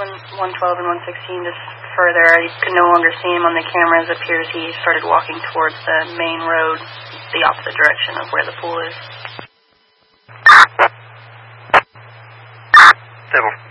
112 and 116, just further. I could no longer see him on the cameras. It appears he started walking towards the main road, the opposite direction of where the pool is. Stable.